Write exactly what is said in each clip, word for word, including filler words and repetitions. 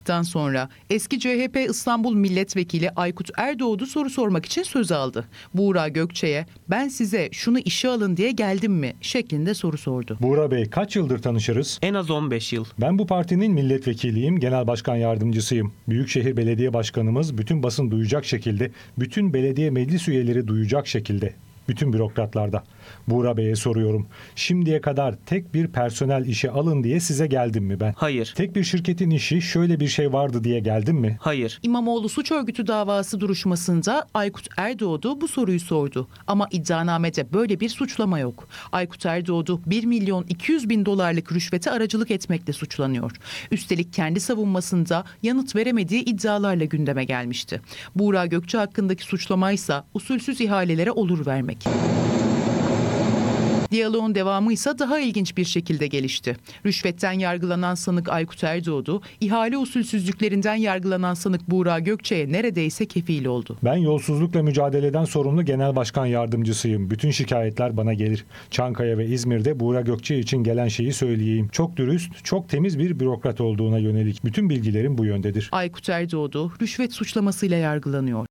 Dan sonra eski C H P İstanbul Milletvekili Aykut Erdoğdu soru sormak için söz aldı. Buğra Gökçe'ye ben size şunu işe alın diye geldim mi şeklinde soru sordu. Buğra Bey, kaç yıldır tanışırız? En az on beş yıl. Ben bu partinin milletvekiliyim, genel başkan yardımcısıyım. Büyükşehir Belediye Başkanımız bütün basın duyacak şekilde, bütün belediye meclis üyeleri duyacak şekilde, bütün bürokratlarda. Buğra Bey'e soruyorum. Şimdiye kadar tek bir personel işe alın diye size geldim mi ben? Hayır. Tek bir şirketin işi şöyle bir şey vardı diye geldim mi? Hayır. İmamoğlu suç örgütü davası duruşmasında Aykut Erdoğdu bu soruyu sordu. Ama iddianamede böyle bir suçlama yok. Aykut Erdoğdu bir milyon iki yüz bin dolarlık rüşvete aracılık etmekle suçlanıyor. Üstelik kendi savunmasında yanıt veremediği iddialarla gündeme gelmişti. Buğra Gökçe hakkındaki suçlamaysa usulsüz ihalelere olur vermek. Diyaloğun devamı ise daha ilginç bir şekilde gelişti. Rüşvetten yargılanan sanık Aykut Erdoğdu, ihale usulsüzlüklerinden yargılanan sanık Buğra Gökçe'ye neredeyse kefil oldu. Ben yolsuzlukla mücadeleden sorumlu genel başkan yardımcısıyım. Bütün şikayetler bana gelir. Çankaya ve İzmir'de Buğra Gökçe için gelen şeyi söyleyeyim. Çok dürüst, çok temiz bir bürokrat olduğuna yönelik bütün bilgilerim bu yöndedir. Aykut Erdoğdu rüşvet suçlamasıyla yargılanıyor.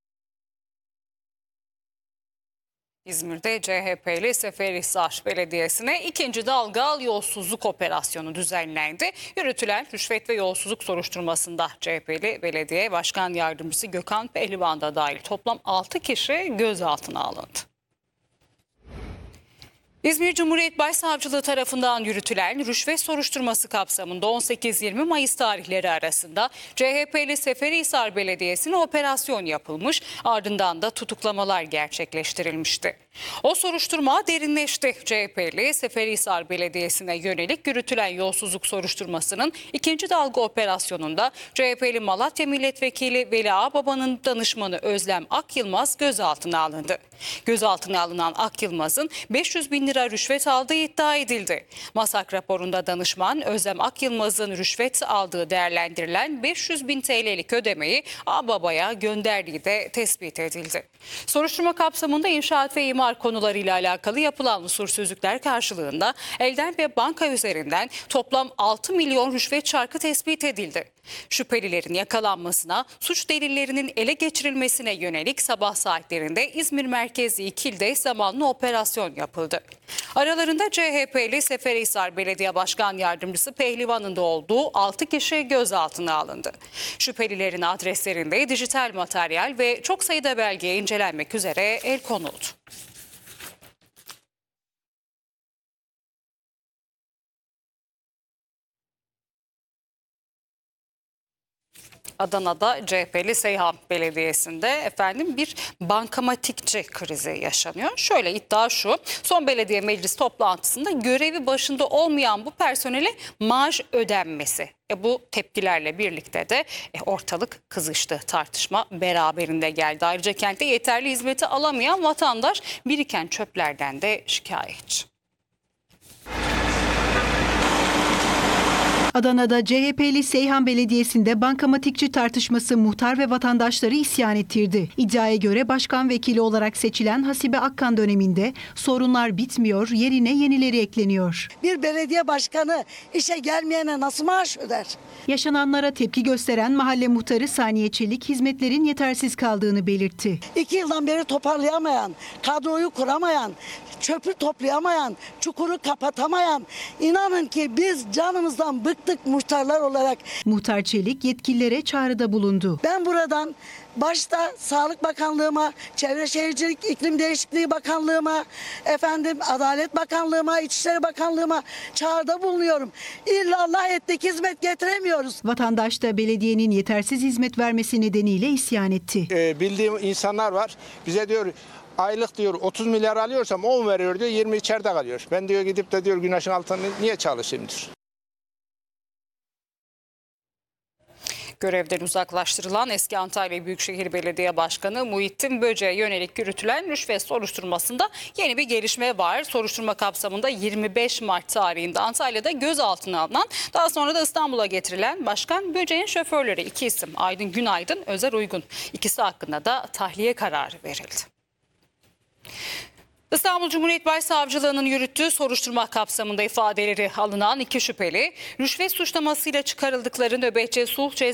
İzmir'de C H P'li Seferihisar Belediyesi'ne ikinci dalga yolsuzluk operasyonu düzenlendi. Yürütülen rüşvet ve yolsuzluk soruşturmasında C H P'li Belediye Başkan Yardımcısı Gökhan Pehlivan da dahil toplam altı kişi gözaltına alındı. İzmir Cumhuriyet Başsavcılığı tarafından yürütülen rüşvet soruşturması kapsamında on sekiz yirmi Mayıs tarihleri arasında C H P'li Seferihisar Belediyesi'ne operasyon yapılmış, ardından da tutuklamalar gerçekleştirilmişti. O soruşturma derinleşti. C H P'li Seferihisar Belediyesi'ne yönelik yürütülen yolsuzluk soruşturmasının ikinci dalga operasyonunda C H P'li Malatya Milletvekili Veli Ağbaba'nın danışmanı Özlem Akyılmaz gözaltına alındı. Gözaltına alınan Akyılmaz'ın beş yüz bin lira rüşvet aldığı iddia edildi. Masak raporunda danışman Özlem Akyılmaz'ın rüşvet aldığı değerlendirilen beş yüz bin T L'lik ödemeyi Ağbaba'ya gönderdiği de tespit edildi. Soruşturma kapsamında inşaat ve imar konularıyla alakalı yapılan usulsüzlükler karşılığında elden ve banka üzerinden toplam altı milyon rüşvet çarkı tespit edildi. Şüphelilerin yakalanmasına, suç delillerinin ele geçirilmesine yönelik sabah saatlerinde İzmir merkezli iki ilde zamanlı operasyon yapıldı. Aralarında C H P'li Seferihisar Belediye Başkan Yardımcısı Pehlivan'ın da olduğu altı kişi gözaltına alındı. Şüphelilerin adreslerinde dijital materyal ve çok sayıda belge incelenmek üzere el konuldu. Adana'da C H P'li Seyhan Belediyesi'nde efendim bir bankamatikçi krizi yaşanıyor. Şöyle iddia şu: son belediye meclis toplantısında görevi başında olmayan bu personele maaş ödenmesi. E bu tepkilerle birlikte de e, ortalık kızıştı. Tartışma beraberinde geldi. Ayrıca kentte yeterli hizmeti alamayan vatandaş biriken çöplerden de şikayetçi. Adana'da C H P'li Seyhan Belediyesi'nde bankamatikçi tartışması muhtar ve vatandaşları isyan ettirdi. İddiaya göre başkan vekili olarak seçilen Hasibe Akkan döneminde sorunlar bitmiyor, yerine yenileri ekleniyor. Bir belediye başkanı işe gelmeyene nasıl maaş öder? Yaşananlara tepki gösteren mahalle muhtarı Saniye Çelik hizmetlerin yetersiz kaldığını belirtti. İki yıldan beri toparlayamayan, kadroyu kuramayan, çöpü toplayamayan, çukuru kapatamayan, inanın ki biz canımızdan bıktık muhtarlar olarak. Muhtar Çelik yetkililere çağrıda bulundu. Ben buradan başta Sağlık Bakanlığıma, Çevre Şehircilik İklim Değişikliği Bakanlığıma, efendim Adalet Bakanlığıma, İçişleri Bakanlığıma çağrıda bulunuyorum. İllallah ettik, hizmet getiremiyoruz. Vatandaş da belediyenin yetersiz hizmet vermesi nedeniyle isyan etti. Ee, bildiğim insanlar var. Bize diyor aylık diyor otuz milyar alıyorsam on veriyor diyor, yirmi içeride kalıyor. Ben diyor gidip de diyor güneşin altında niye çalışayım diyor. Görevden uzaklaştırılan eski Antalya Büyükşehir Belediye Başkanı Muhittin Böce'ye yönelik yürütülen rüşvet soruşturmasında yeni bir gelişme var. Soruşturma kapsamında yirmi beş Mart tarihinde Antalya'da gözaltına alınan, daha sonra da İstanbul'a getirilen Başkan Böce'nin şoförleri iki isim Aydın Günaydın, Özer Uygun. İkisi hakkında da tahliye kararı verildi. İstanbul Cumhuriyet Başsavcılığı'nın yürüttüğü soruşturma kapsamında ifadeleri alınan iki şüpheli, rüşvet suçlamasıyla çıkarıldıkları nöbetçi sulh cezası